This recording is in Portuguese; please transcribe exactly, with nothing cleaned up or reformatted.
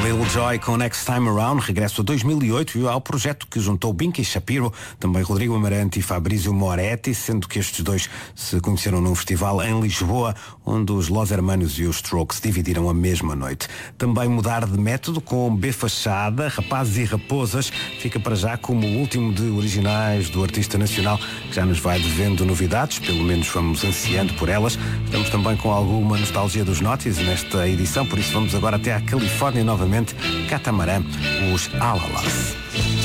Lil Jon com Next Time Around, regresso a dois mil e oito e ao projeto que juntou Binky Shapiro, também Rodrigo Amarante e Fabrício Moretti, sendo que estes dois se conheceram num festival em Lisboa, onde os Los Hermanos e os Strokes dividiram a mesma noite. Também mudar de método com B Fachada, Rapazes e Raposas, fica para já como o último de originais do artista nacional, que já nos vai devendo novidades, pelo menos vamos ansiando por elas. Estamos também com alguma nostalgia dos Naughties nesta edição, por isso vamos agora até à Califórnia novamente, Catamarã, os Alalas.